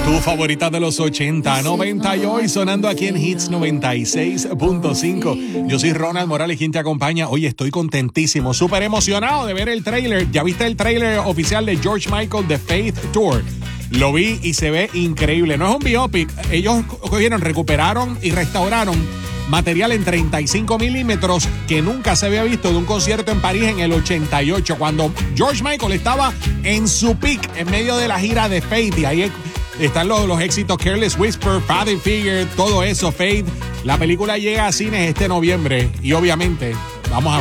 Tu favorita de los 80, 90 y hoy sonando aquí en Hits 96.5. Yo soy Ronald Morales, quien te acompaña. Hoy estoy contentísimo, súper emocionado de ver el tráiler. ¿Ya viste el tráiler oficial de George Michael The Faith Tour? Lo vi y se ve increíble. No es un biopic. Ellos recuperaron y restauraron material en 35 milímetros que nunca se había visto de un concierto en París en el 88, cuando George Michael estaba en su peak en medio de la gira de Faith. Y ahí están los éxitos Careless Whisper, Father Figure, todo eso, Faith. La película llega a cines este noviembre y obviamente vamos a